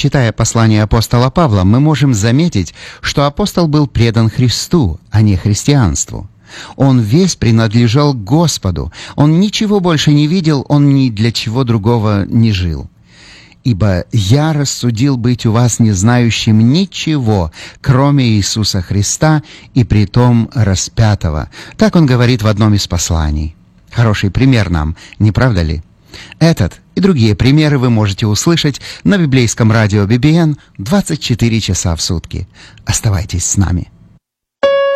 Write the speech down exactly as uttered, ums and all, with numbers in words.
Читая послание апостола Павла, мы можем заметить, что апостол был предан Христу, а не христианству. Он весь принадлежал Господу. Он ничего больше не видел, он ни для чего другого не жил. «Ибо я рассудил быть у вас не знающим ничего, кроме Иисуса Христа, и притом распятого». Так он говорит в одном из посланий. Хороший пример нам, не правда ли? Этот и другие примеры вы можете услышать на библейском радио би би эн двадцать четыре часа в сутки. Оставайтесь с нами.